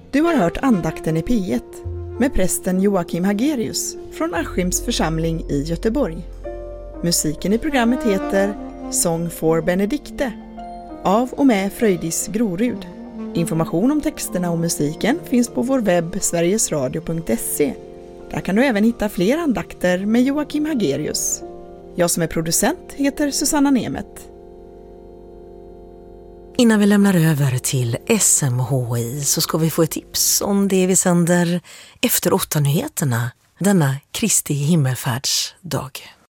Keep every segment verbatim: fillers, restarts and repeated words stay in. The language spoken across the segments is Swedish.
Du har hört andakten i P ett med prästen Joakim Hagerius från Askims församling i Göteborg. Musiken i programmet heter Sång för Benedikte av och med Fröjdis Grorud. Information om texterna och musiken finns på vår webb sverigesradio punkt se. Där kan du även hitta fler andakter med Joakim Hagerius. Jag som är producent heter Susanna Nemet. Innan vi lämnar över till S M H I så ska vi få ett tips om det vi sänder efter åtta nyheterna denna Kristi himmelfärdsdag.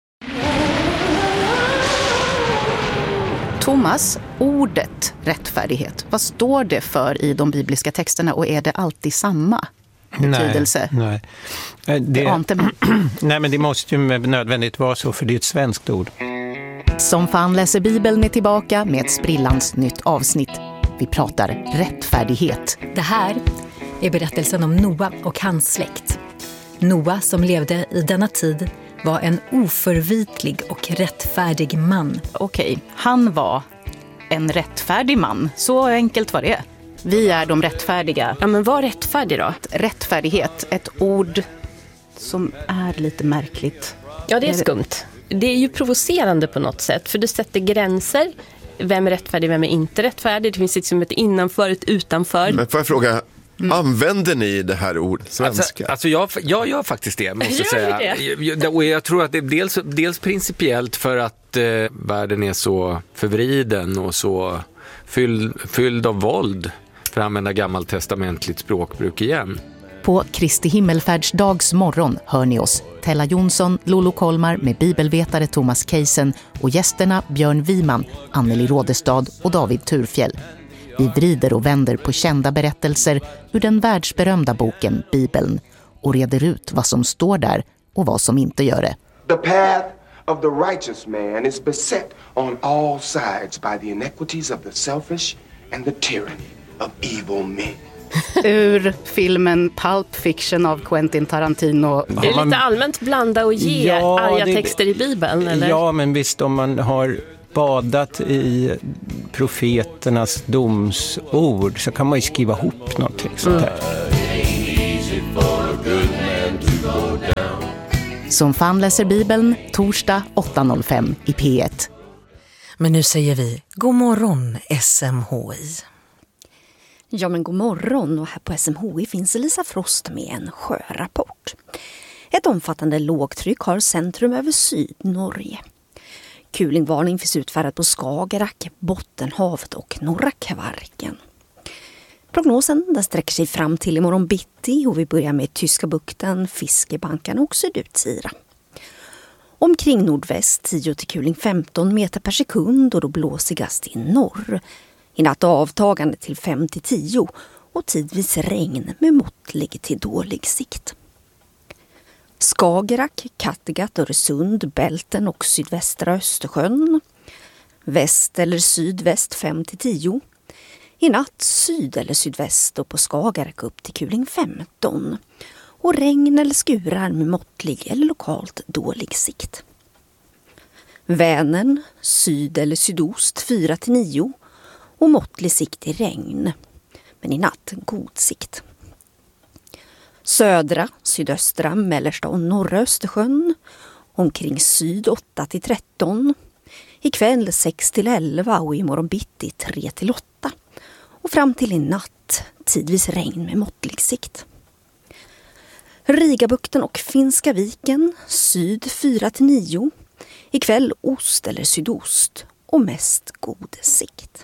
Thomas, ordet rättfärdighet, vad står det för i de bibliska texterna och är det alltid samma betydelse? Nej, nej. Det, det nej, men det måste ju nödvändigt vara så, för det är ett svenskt ord. Som fan läser Bibeln är tillbaka med ett sprillans nytt avsnitt. Vi pratar rättfärdighet. Det här är berättelsen om Noa och hans släkt. Noa, som levde i denna tid, var en oförvitlig och rättfärdig man. Okej, han var en rättfärdig man. Så enkelt var det. Vi är de rättfärdiga. Ja, men vad rättfärdig då? Rättfärdighet, ett ord som är lite märkligt. Ja, det är skumt. Det är ju provocerande på något sätt, för det sätter gränser. Vem är rättfärdig, vem är inte rättfärdig? Det finns liksom ett innanför, ett utanför. Men får jag fråga, mm. använder ni det här ordet, svenska? Alltså, alltså jag, jag gör faktiskt det, måste jag säga. Jag, och jag tror att det är dels, dels principiellt för att eh, världen är så förvriden och så fylld, fylld av våld, för att använda gammaltestamentligt språkbruk igen. På Kristi himmelfärdsdags morgon hör ni oss, Tella Jonsson, Lolo Kolmar med bibelvetare Thomas Keisen och gästerna Björn Wiman, Anneli Rådestad och David Turfjell. Vi vrider och vänder på kända berättelser ur den världsberömda boken Bibeln och reder ut vad som står där och vad som inte gör det. The path of the righteous man is beset on all sides by the iniquities of the selfish and the tyranny of evil men. Ur filmen Pulp Fiction av Quentin Tarantino. Det är lite allmänt blanda och ge ja, arga det, texter i Bibeln, eller? Ja, men visst, om man har badat i profeternas domsord så kan man ju skriva ihop någonting sånt här. Mm. Som fan läser Bibeln, torsdag åtta noll fem i P ett. Men nu säger vi god morgon S M H I. Ja, men god morgon, och här på S M H I finns Elisa Frost med en sjörapport. Ett omfattande lågtryck har centrum över Sydnorge. Kulingvarning finns utfärdat på Skagerrak, Bottenhavet och norra Kvarken. Prognosen den sträcker sig fram till imorgon bitti och vi börjar med Tyska bukten, Fiskebanken och Sydutsira. Omkring nordväst tio till kuling femton meter per sekund och då blåsigast i norr. I natt avtagande till fem till tio och tidvis regn med måttlig till dålig sikt. Skagerrak, Kattegatt, Öresund, Bälten och sydvästra Östersjön. Väst eller sydväst fem till tio. I natt syd eller sydväst och på Skagerrak upp till kuling femton. Och regn eller skurar med måttlig eller lokalt dålig sikt. Vänern, syd eller sydost fyra till nio. Och måttlig sikt i regn, men i natt god sikt. Södra, sydöstra, mellersta och norra Östersjön, omkring syd åtta till tretton. Ikväll sex till elva och imorgon bitti tre till åtta. Och fram till i natt tidvis regn med måttlig sikt. Rigabukten och Finska viken, syd fyra till nio. Ikväll ost eller sydost och mest god sikt.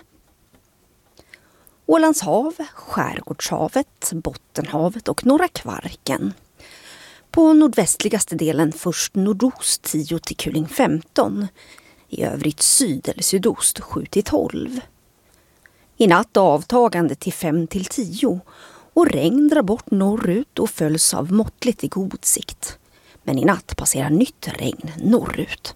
Ålands hav, Skärgårdshavet, Bottenhavet och norra Kvarken. På nordvästligaste delen först nordost tio till kuling femton. I övrigt syd eller sydost sju till tolv. I natt avtagande till fem till tio och regn drar bort norrut och följs av måttligt i god sikt. Men i natt passerar nytt regn norrut.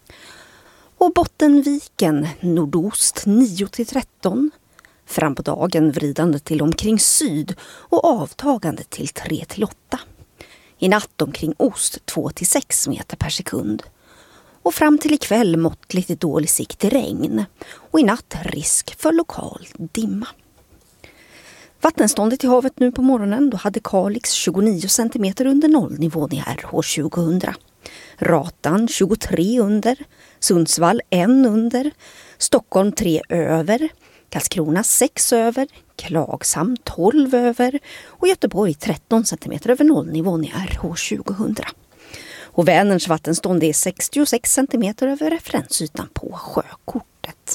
Och Bottenviken nordost nio till tretton. Fram på dagen vridande till omkring syd och avtagande till tre till åtta. I natt omkring ost två till sex meter per sekund. Och fram till ikväll måttligt i dålig sikt i regn. Och i natt risk för lokal dimma. Vattenståndet i havet nu på morgonen, då hade Kalix tjugonio centimeter under nollnivån i R H tjugohundra. Ratan tjugotre under, Sundsvall en under, Stockholm tre över, Karlskrona sex över, Klagshamn tolv över och Göteborg tretton centimeter över nollnivån i R H tjugohundra. Och Vänerns vattenstånd är sextiosex centimeter över referensytan på sjökortet.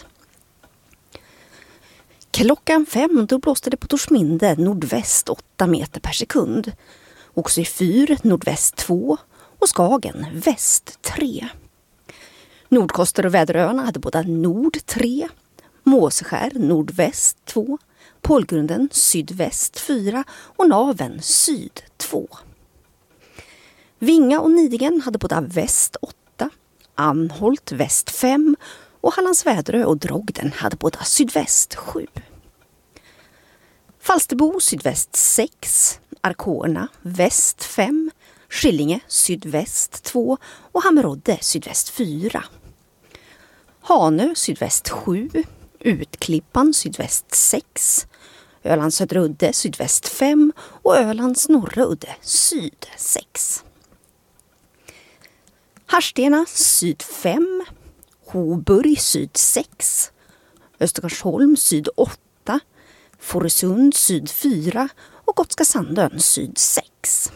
Klockan fem då blåste det på Torsminde nordväst åtta meter per sekund. Också i Fyr nordväst två och Skagen väst tre. Nordkoster och Väderöarna hade båda nord tre, Måseskär nordväst två, Pålgrunden sydväst fyra och Naven syd två. Vinga och Nidingen hade båda väst åtta, Anholt väst fem och Hallandsväderö och Drogden hade båda sydväst sju. Falsterbo sydväst sex, Arkorna väst fem, Skillinge sydväst två och Hammerodde sydväst fyra. Hanö sydväst sju, Utklippan sydväst sex, Ölands södra udde sydväst fem och Ölands norra udde syd sex. Harstena syd fem, Hoburg syd sex, Östergarsholm syd åtta, Fårösund syd fyra och Gotska Sandön syd sex.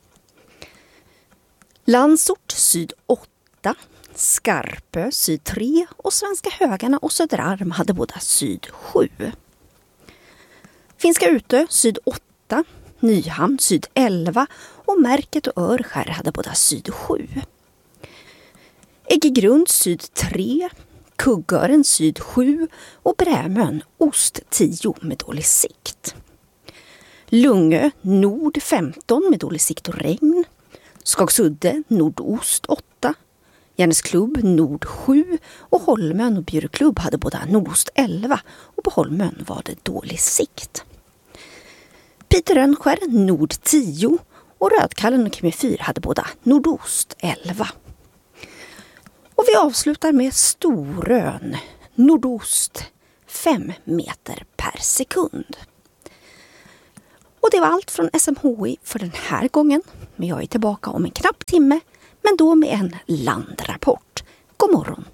Landsort syd åtta, Skarpö syd tre och Svenska Högarna och Söderarm hade båda syd sju. Finska Utö syd åtta, Nyhamn syd elva och Märket och Örskär hade båda syd sju. Äggegrund syd tre, Kuggören syd sju och Brämön ost tio med dålig sikt. Lungö nord femton med dålig sikt och regn. Skagsudde nordost åtta, Järnesklubb nord sju och Holmön och Bjurklubb hade båda nordost elva och på Holmön var det dålig sikt. Piterönskär nord tio och Rödkallen och Kemifyr hade båda nordost elva. Och vi avslutar med Storön, nordost fem meter per sekund. Och det var allt från S M H I för den här gången. Men jag är tillbaka om en knapp timme, men då med en landrapport. God morgon!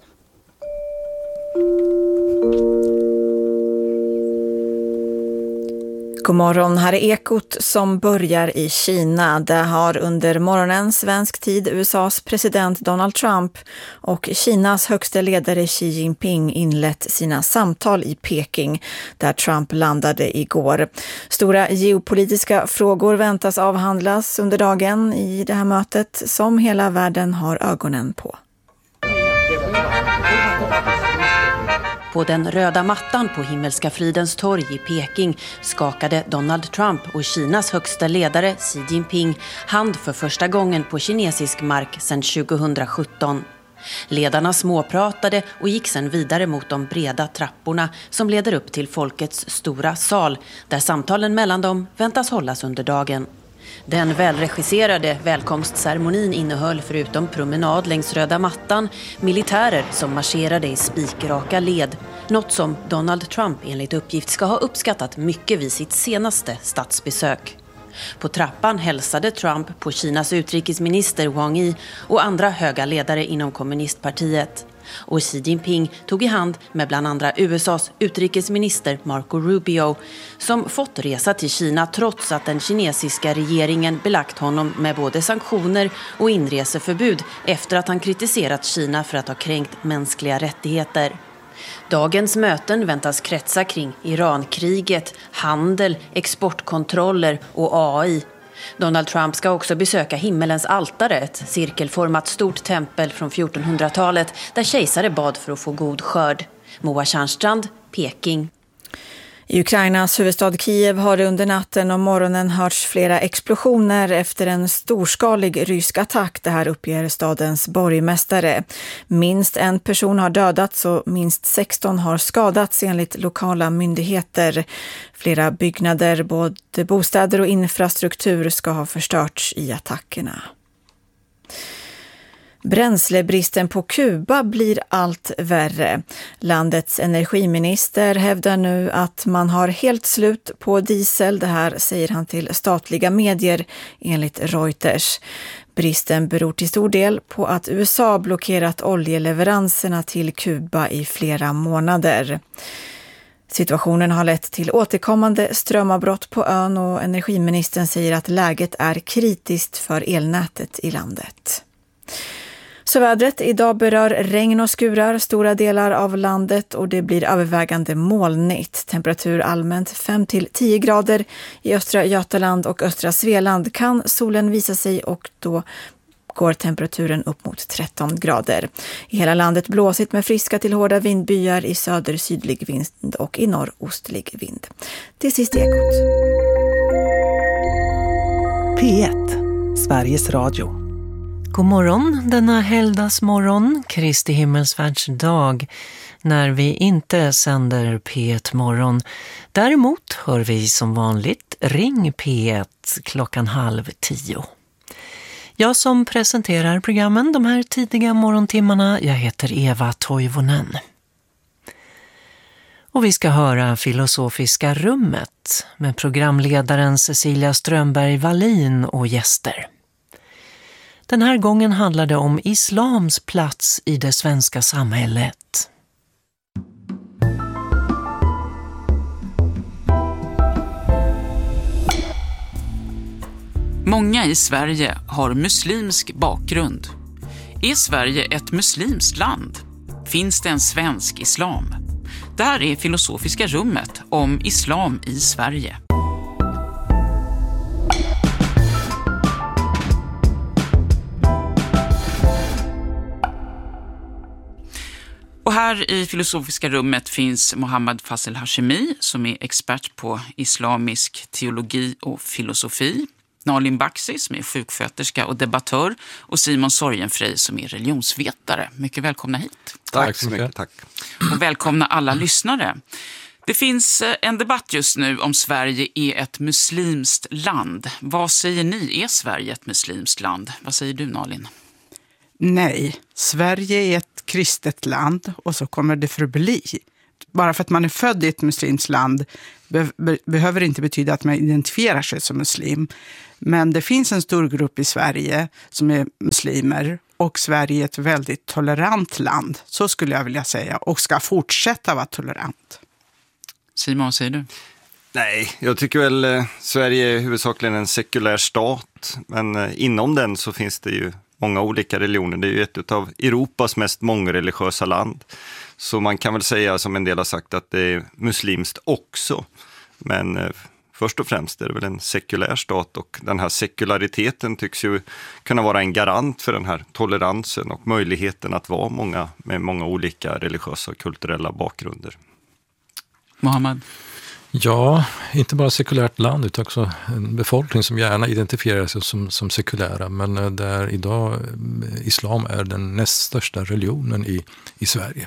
God morgon, här är Ekot som börjar i Kina. Där har under morgonen svensk tid U S A:s president Donald Trump och Kinas högsta ledare Xi Jinping inlett sina samtal i Peking där Trump landade igår. Stora geopolitiska frågor väntas avhandlas under dagen i det här mötet som hela världen har ögonen på. På den röda mattan på Himmelska fridens torg i Peking skakade Donald Trump och Kinas högsta ledare Xi Jinping hand för första gången på kinesisk mark sedan tjugohundrasjutton. Ledarna småpratade och gick sedan vidare mot de breda trapporna som leder upp till folkets stora sal där samtalen mellan dem väntas hållas under dagen. Den välregisserade välkomstceremonin innehöll förutom promenad längs röda mattan militärer som marscherade i spikraka led. Något som Donald Trump enligt uppgift ska ha uppskattat mycket vid sitt senaste statsbesök. På trappan hälsade Trump på Kinas utrikesminister Wang Yi och andra höga ledare inom kommunistpartiet. Och Xi Jinping tog i hand med bland andra U S A:s utrikesminister Marco Rubio som fått resa till Kina trots att den kinesiska regeringen belagt honom med både sanktioner och inreseförbud efter att han kritiserat Kina för att ha kränkt mänskliga rättigheter. Dagens möten väntas kretsa kring Irankriget, handel, exportkontroller och A I. Donald Trump ska också besöka Himmelens altare, ett cirkelformat stort tempel från fjortonhundratalet där kejsare bad för att få god skörd. Moa Tjärnstrand, Peking. I Ukrainas huvudstad Kiev har det under natten och morgonen hörts flera explosioner efter en storskalig rysk attack. Det här uppger stadens borgmästare. Minst en person har dödats och minst sexton har skadats enligt lokala myndigheter. Flera byggnader, både bostäder och infrastruktur ska ha förstörts i attackerna. Bränslebristen på Kuba blir allt värre. Landets energiminister hävdar nu att man har helt slut på diesel. Det här säger han till statliga medier enligt Reuters. Bristen beror till stor del på att U S A blockerat oljeleveranserna till Kuba i flera månader. Situationen har lett till återkommande strömavbrott på ön och energiministern säger att läget är kritiskt för elnätet i landet. Så vädret idag berör regn och skurar stora delar av landet och det blir övervägande molnigt. Temperatur allmänt fem till tio grader. I östra Götaland och östra Svealand kan solen visa sig och då går temperaturen upp mot tretton grader. I hela landet blåsigt med friska till hårda vindbyar, i söder sydlig vind och i norr ostlig vind. Till sist Ekot. P ett, Sveriges Radio. God morgon denna helgdagsmorgon, Kristi himmelsfärdsdag, när vi inte sänder P ett morgon. Däremot hör vi som vanligt Ring P ett klockan halv tio. Jag som presenterar programmen de här tidiga morgontimmarna, jag heter Eva Toivonen. Och vi ska höra Filosofiska rummet med programledaren Cecilia Strömberg-Wallin och gäster. Den här gången handlar det om islams plats i det svenska samhället. Många i Sverige har muslimsk bakgrund. Är Sverige ett muslimskt land? Finns det en svensk islam? Det här är Filosofiska rummet om islam i Sverige. Och här i Filosofiska rummet finns Mohammad Fazel Hashemi som är expert på islamisk teologi och filosofi. Nalin Baksi som är sjuksköterska och debattör och Simon Sorgenfrey som är religionsvetare. Mycket välkomna hit. Tack så mycket. Tack. Och välkomna alla lyssnare. Det finns en debatt just nu om Sverige är ett muslimskt land. Vad säger ni? Är Sverige ett muslimskt land? Vad säger du, Nalin? Nej, Sverige är ett kristet land och så kommer det förbli. Bara för att man är född i ett muslimskt land be- be- behöver det inte betyda att man identifierar sig som muslim. Men det finns en stor grupp i Sverige som är muslimer och Sverige är ett väldigt tolerant land, så skulle jag vilja säga, och ska fortsätta vara tolerant. Simon, vad säger du? Nej, jag tycker väl eh, Sverige är huvudsakligen en sekulär stat, men eh, inom den så finns det ju många olika religioner. Det är ju ett av Europas mest mångreligiösa land. Så man kan väl säga, som en del har sagt, att det är muslimskt också. Men eh, först och främst är det väl en sekulär stat och den här sekulariteten tycks ju kunna vara en garant för den här toleransen och möjligheten att vara många med många olika religiösa och kulturella bakgrunder. Mohammad? Ja, inte bara sekulärt land utan också en befolkning som gärna identifierar sig som, som sekulära, men där idag islam är den näst största religionen i, i Sverige.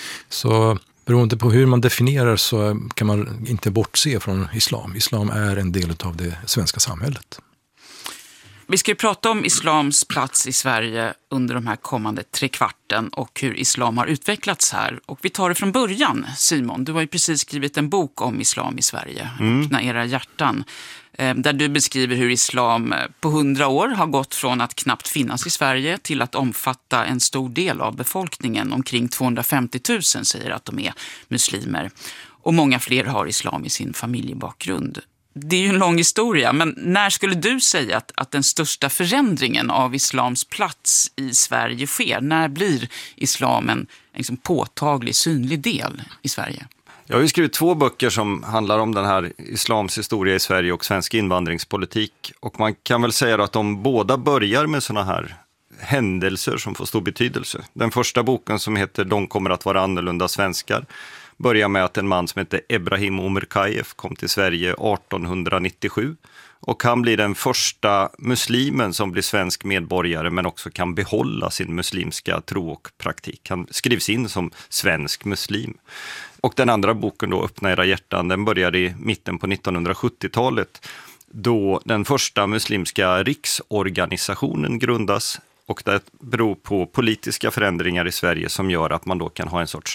Så beroende på hur man definierar så kan man inte bortse från islam. Islam är en del av det svenska samhället. Vi ska ju prata om islams plats i Sverige under de här kommande tre kvarten och hur islam har utvecklats här. Och vi tar det från början, Simon. Du har ju precis skrivit en bok om islam i Sverige, mm. Öppna era hjärtan, där du beskriver hur islam på hundra år har gått från att knappt finnas i Sverige till att omfatta en stor del av befolkningen. Omkring tvåhundrafemtio tusen säger att de är muslimer. Och många fler har islam i sin familjebakgrund. Det är ju en lång historia, men när skulle du säga att, att den största förändringen av islams plats i Sverige sker? När blir islam en liksom, påtaglig, synlig del i Sverige? Jag har ju skrivit två böcker som handlar om den här islams historia i Sverige och svensk invandringspolitik. Och man kan väl säga att de båda börjar med såna här händelser som får stor betydelse. Den första boken, som heter De kommer att vara annorlunda svenskar, börjar med att en man som heter Ebrahim Omerkajev kom till Sverige artonhundranittiosju. Och han blir den första muslimen som blir svensk medborgare men också kan behålla sin muslimska tro och praktik. Han skrivs in som svensk muslim. Och den andra boken då, Öppna era hjärtan, den börjar i mitten på nittonhundrasjuttiotalet då den första muslimska riksorganisationen grundas Och det beror på politiska förändringar i Sverige som gör att man då kan ha en sorts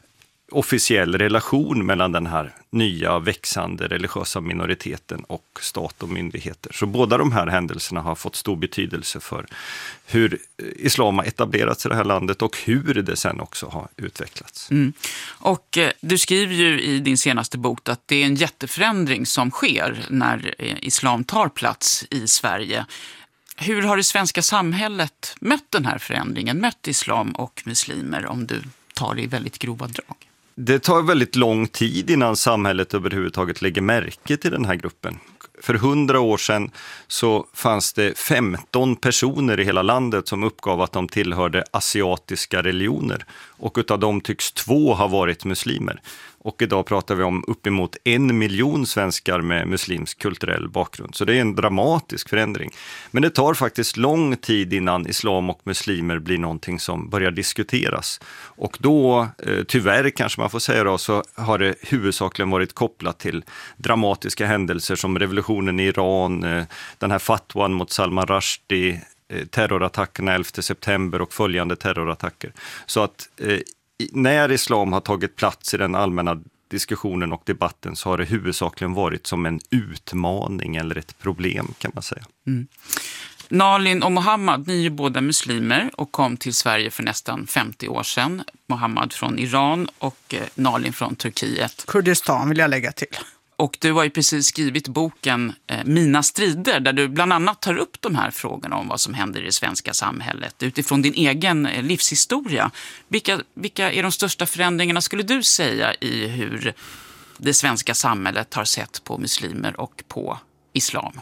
officiell relation mellan den här nya växande religiösa minoriteten och stat och myndigheter. Så båda de här händelserna har fått stor betydelse för hur islam har etablerats i det här landet och hur det sen också har utvecklats. Mm. Och eh, du skriver ju i din senaste bok att det är en jätteförändring som sker när eh, islam tar plats i Sverige. Hur har det svenska samhället mött den här förändringen, mött islam och muslimer, om du tar det i väldigt grova drag? Det tar väldigt lång tid innan samhället överhuvudtaget lägger märke till den här gruppen. För hundra år sedan så fanns det femton personer i hela landet som uppgav att de tillhörde asiatiska religioner. Och utav dem tycks två ha varit muslimer. Och idag pratar vi om uppemot en miljon svenskar med muslimsk kulturell bakgrund. Så det är en dramatisk förändring. Men det tar faktiskt lång tid innan islam och muslimer blir någonting som börjar diskuteras. Och då, tyvärr kanske man får säga då, så har det huvudsakligen varit kopplat till dramatiska händelser som revolutionen i Iran, den här fatwan mot Salman Rushdie, terrorattackerna elfte september och följande terrorattacker. Så att eh, när islam har tagit plats i den allmänna diskussionen och debatten så har det huvudsakligen varit som en utmaning eller ett problem, kan man säga. Mm. Nalin och Mohammad, ni är ju båda muslimer och kom till Sverige för nästan femtio år sedan. Mohammad från Iran och Nalin från Turkiet. Kurdistan vill jag lägga till. Och du har ju precis skrivit boken eh, Mina strider, där du bland annat tar upp de här frågorna om vad som händer i det svenska samhället utifrån din egen eh, livshistoria. Vilka, vilka är de största förändringarna, skulle du säga, i hur det svenska samhället har sett på muslimer och på islam?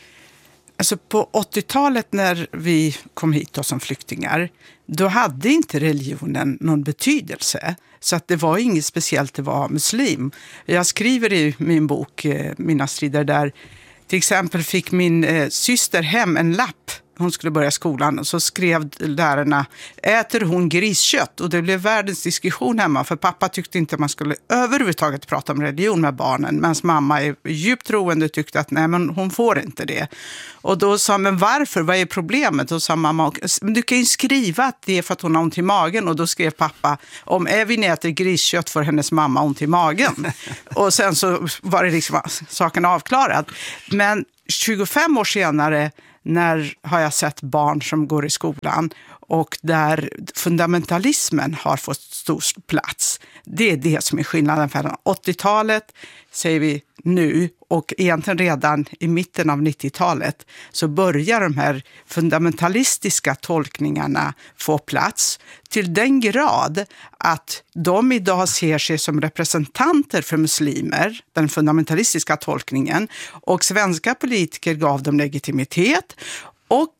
Alltså på åttiotalet när vi kom hit då som flyktingar, då hade inte religionen någon betydelse. Så att det var inget speciellt att vara muslim. Jag skriver i min bok Mina strider där till exempel fick min eh, syster hem en lapp. Hon skulle börja skolan och så skrev lärarna: äter hon griskött? Och det blev världens diskussion hemma, för pappa tyckte inte man skulle överhuvudtaget prata om religion med barnen, medan mamma är djupt troende och tyckte att nej, men hon får inte det. Och då sa men varför? Vad är problemet? Och sa mamma, du kan ju skriva att det är för att hon har ont i magen. Och då skrev pappa, om Evin äter griskött får hennes mamma ont i magen. Och sen så var det liksom saken avklarad. Men tjugofem år senare, när har jag sett barn som går i skolan och där fundamentalismen har fått stor plats. Det är det som är skillnaden från åttiotalet, säger vi nu, och egentligen redan i mitten av nittiotalet så börjar de här fundamentalistiska tolkningarna få plats till den grad att de idag ser sig som representanter för muslimer, den fundamentalistiska tolkningen, och svenska politiker gav dem legitimitet. Och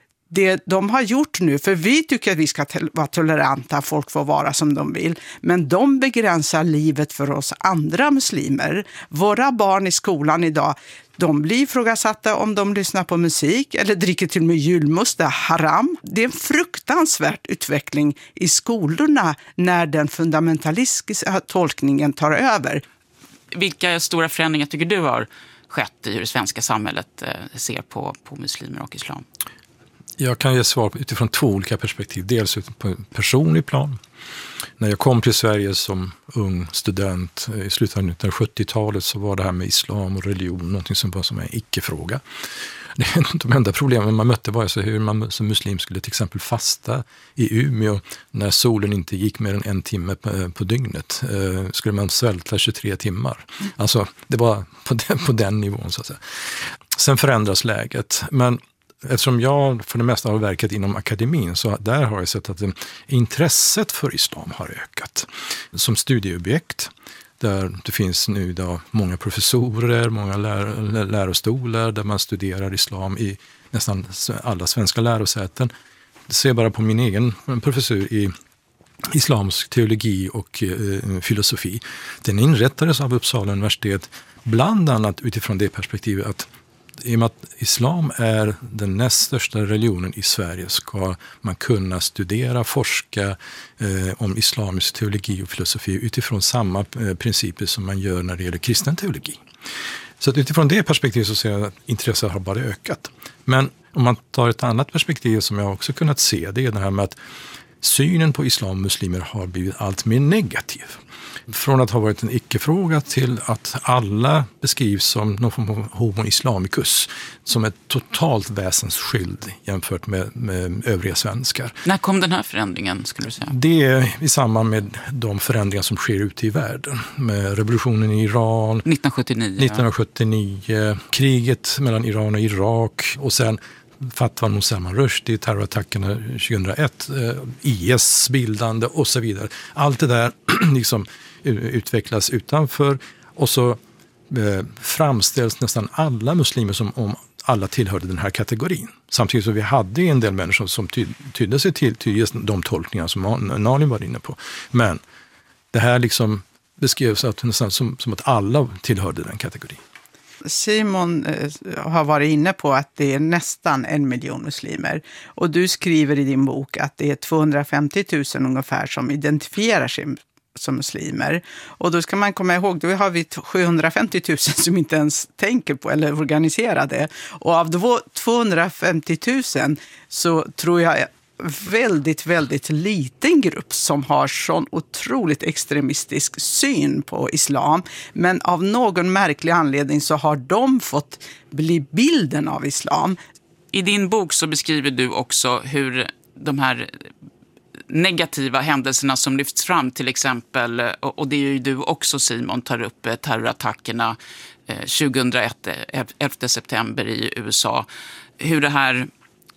det de har gjort nu, för vi tycker att vi ska vara toleranta, folk får vara som de vill, men de begränsar livet för oss andra muslimer. Våra barn i skolan idag, de blir ifrågasatta om de lyssnar på musik eller dricker till och med julmust, det är haram. Det är en fruktansvärd utveckling i skolorna när den fundamentalistiska tolkningen tar över. Vilka stora förändringar tycker du har skett i hur det svenska samhället ser på, på muslimer och islam? Jag kan ge svar utifrån två olika perspektiv. Dels på en personlig plan. När jag kom till Sverige som ung student i slutet av nittonhundrasjuttiotalet så var det här med islam och religion någonting som var som en icke-fråga. De enda problemen man mötte var alltså hur man som muslim skulle till exempel fasta i Umeå när solen inte gick mer än en timme på, på dygnet. Eh, skulle man svälta tjugotre timmar. Alltså det var på den, på den nivån så att säga. Sen förändras läget, men eftersom jag för det mesta har verkat inom akademin så där har jag sett att intresset för islam har ökat som studieobjekt. Där det finns nu idag många professorer, många lär, lärostolar där man studerar islam i nästan alla svenska lärosäten. Se bara på min egen professur i islamsk teologi och eh, filosofi. Den inrättades av Uppsala universitet bland annat utifrån det perspektivet att i och med att islam är den näst största religionen i Sverige ska man kunna studera, forska eh, om islamisk teologi och filosofi utifrån samma eh, principer som man gör när det gäller kristen teologi. Så att utifrån det perspektivet så ser jag att intresset har bara ökat. Men Om man tar ett annat perspektiv som jag också kunnat se, det är det här med att synen på islam och muslimer har blivit allt mer negativ. Från att ha varit en icke-fråga till att alla beskrivs som någon form av homo islamicus, som är totalt väsensskild jämfört med, med övriga svenskar. När kom den här förändringen, skulle du säga? Det är i samband med de förändringar som sker ute i världen. Med revolutionen i Iran. nittonhundrasjuttionio. nittonhundrasjuttionio. Kriget mellan Iran och Irak. Och sen Fatwan mot Salman Rushdie, terrorattackerna tjugohundraett, eh, I S bildande och så vidare. Allt det där liksom utvecklas utanför, och så eh, framställs nästan alla muslimer som om alla tillhörde den här kategorin. Samtidigt så vi hade en del människor som ty- tydde sig till, till just de tolkningar som Nalin var inne på. Men det här liksom beskrevs att, nästan som, som att alla tillhörde den kategorin. Simon eh, har varit inne på att det är nästan en miljon muslimer. Och du skriver i din bok att det är tvåhundrafemtio tusen ungefär som identifierar sig som muslimer. Och då ska man komma ihåg, då har vi sjuhundrafemtio tusen som inte ens tänker på eller organiserar det. Och av tvåhundrafemtio tusen så tror jag väldigt, väldigt liten grupp som har sån otroligt extremistisk syn på islam. Men av någon märklig anledning så har de fått bli bilden av islam. I din bok så beskriver du också hur de här negativa händelserna som lyfts fram, till exempel, och det är ju du också, Simon, tar upp terrorattackerna tjugohundraett, elfte september i U S A, hur det här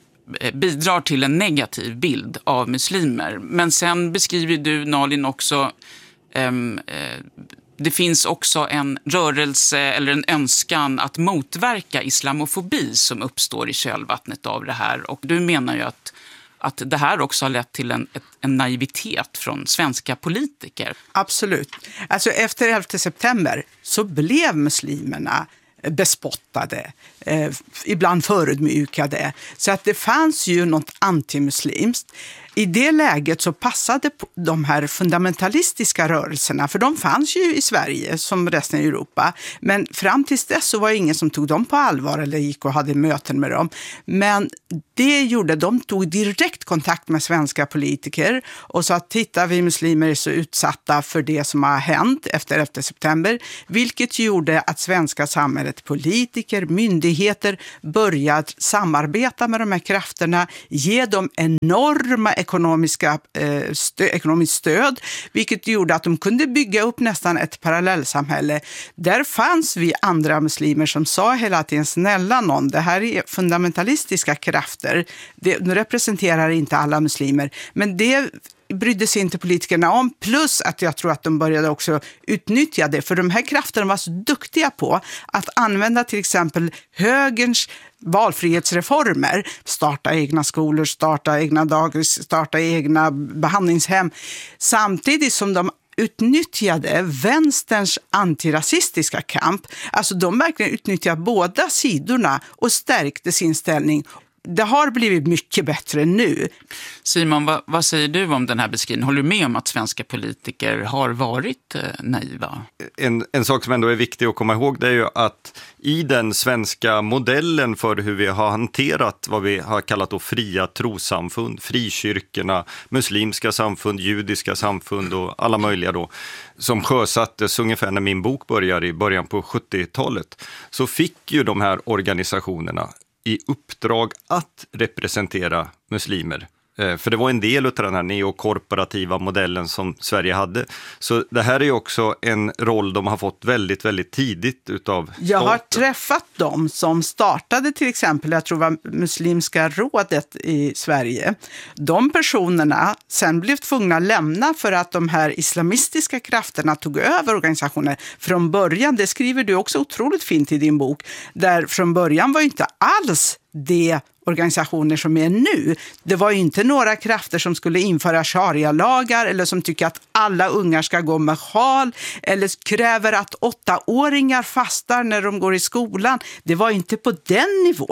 bidrar till en negativ bild av muslimer. Men sen beskriver du, Nalin, också um, uh, det finns också en rörelse eller en önskan att motverka islamofobi som uppstår i kölvattnet av det här. Och du menar ju att att det här också har lett till en, en naivitet från svenska politiker. Absolut. Alltså efter elfte september så blev muslimerna bespottade, eh, ibland förödmjukade. Så att det fanns ju något antimuslimskt. I det läget så passade de här fundamentalistiska rörelserna, för de fanns ju i Sverige som resten av Europa. Men fram tills dess så var det ingen som tog dem på allvar eller gick och hade möten med dem. Men det gjorde, de tog direkt kontakt med svenska politiker och sa att titta, vi muslimer är så utsatta för det som har hänt efter elfte september. Vilket gjorde att svenska samhället, politiker, myndigheter började samarbeta med de här krafterna, ge dem enorma ekonomiska, eh, stö, ekonomiskt stöd, vilket gjorde att de kunde bygga upp nästan ett parallellsamhälle. Där fanns vi andra muslimer som sa hela tiden, snälla någon, det här är fundamentalistiska krafter. Det representerar inte alla muslimer, men det brydde sig inte politikerna om, plus att jag tror att de började också utnyttja det, för de här krafterna var så duktiga på att använda till exempel högerns valfrihetsreformer, starta egna skolor, starta egna dagis, starta egna behandlingshem, samtidigt som de utnyttjade vänsterns antirasistiska kamp. Alltså de verkligen utnyttjade båda sidorna och stärkte sin ställning. Det har blivit mycket bättre nu. Simon, vad, vad säger du om den här beskrivningen? Håller du med om att svenska politiker har varit eh, naiva? En, en sak som ändå är viktig att komma ihåg, det är ju att i den svenska modellen för hur vi har hanterat vad vi har kallat då fria trossamfund, frikyrkorna, muslimska samfund, judiska samfund och alla möjliga då, som sjösattes ungefär när min bok började i början på sjuttiotalet, så fick ju de här organisationerna i uppdrag att representera muslimer. För det var en del av den här neokorporativa modellen som Sverige hade. Så det här är ju också en roll de har fått väldigt, väldigt tidigt utav staten. Jag har träffat dem som startade till exempel, jag tror det var Muslimska rådet i Sverige. De personerna sen blev tvungna att lämna för att de här islamistiska krafterna tog över organisationen. Från början, det skriver du också otroligt fint i din bok, där från början var ju inte alls det organisationer som är nu. Det var ju inte några krafter som skulle införa sharia-lagar eller som tycker att alla ungar ska gå med sjal eller kräver att åttaåringar fastar när de går i skolan. Det var inte på den nivån.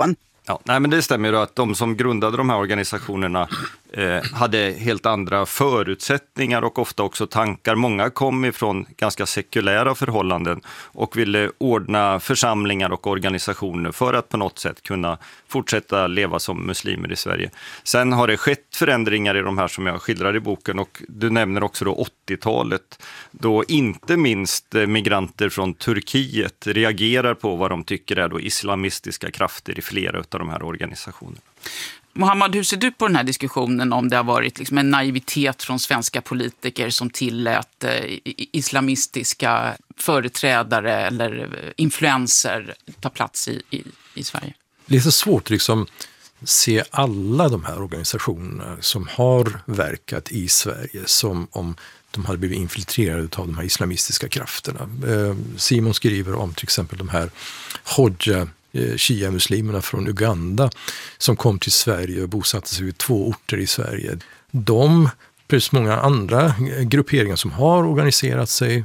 Ja, nej, men det stämmer då att de som grundade de här organisationerna eh, hade helt andra förutsättningar och ofta också tankar. Många kom ifrån ganska sekulära förhållanden och ville ordna församlingar och organisationer för att på något sätt kunna fortsätta leva som muslimer i Sverige. Sen har det skett förändringar i de här som jag skildrar i boken, och du nämner också då åttiotalet, då inte minst migranter från Turkiet reagerar på vad de tycker är då islamistiska krafter i flera av de här organisationerna. Mohammad, hur ser du på den här diskussionen om det har varit liksom en naivitet från svenska politiker som tillät eh, islamistiska företrädare eller influenser ta plats i, i, i Sverige? Det är så svårt liksom se alla de här organisationerna som har verkat i Sverige som om de hade blivit infiltrerade av de här islamistiska krafterna. Eh, Simon skriver om till exempel de här Hodja Shia-muslimerna från Uganda som kom till Sverige och bosatte sig vid två orter i Sverige. De, precis många andra grupperingar som har organiserat sig,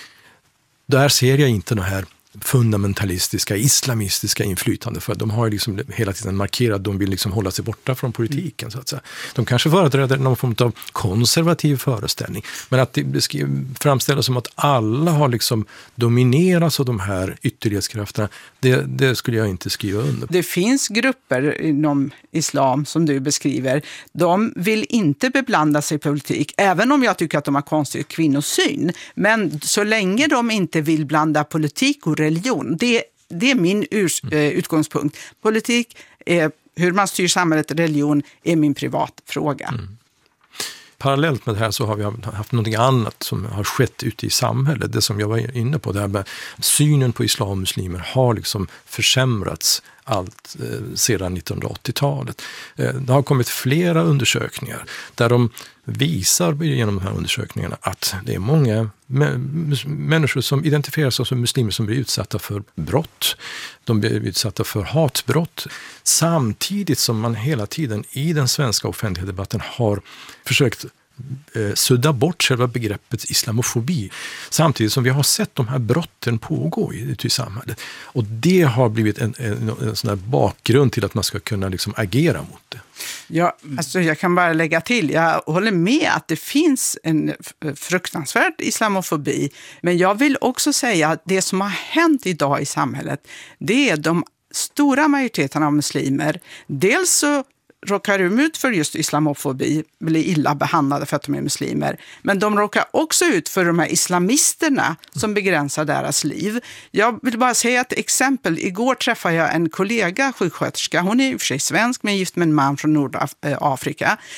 där ser jag inte den här fundamentalistiska, islamistiska inflytande, för de har liksom hela tiden markerat att de vill liksom hålla sig borta från politiken, så att säga. De kanske företräder någon form av konservativ föreställning, men att det framställs som att alla har liksom dominerats av de här ytterlighetskrafterna, det, det skulle jag inte skriva under. Det finns grupper inom islam som du beskriver, de vill inte beblanda sig i politik, även om jag tycker att de har konstig kvinnosyn, men så länge de inte vill blanda politik och religion. Det, det är min urs, eh, utgångspunkt. Politik, är, hur man styr samhället, religion är min privatfråga. Mm. Parallellt med det här så har vi haft något annat som har skett ute i samhället. Det som jag var inne på, det här med synen på islam och muslimer har liksom försämrats allt eh, sedan nittonhundraåttiotalet. Eh, det har kommit flera undersökningar där de visar genom de här undersökningarna att det är många mä- människor som identifierar sig som muslimer som blir utsatta för brott. De blir utsatta för hatbrott. Samtidigt som man hela tiden i den svenska offentliga debatten har försökt eh, sudda bort själva begreppet islamofobi. Samtidigt som vi har sett de här brotten pågå i, i samhället. Och det har blivit en, en, en sån här bakgrund till att man ska kunna liksom agera mot det. Ja, alltså jag kan bara lägga till, jag håller med att det finns en fruktansvärd islamofobi, men jag vill också säga att det som har hänt idag i samhället, det är de stora majoriteten av muslimer. Dels så råkar de ut för just islamofobi, blir illa behandlade för att de är muslimer. Men de råkar också ut för de här islamisterna som begränsar deras liv. Jag vill bara säga ett exempel. Igår träffade jag en kollega, sjuksköterska. Hon är i och för sig svensk men gift med en man från Nordafrika.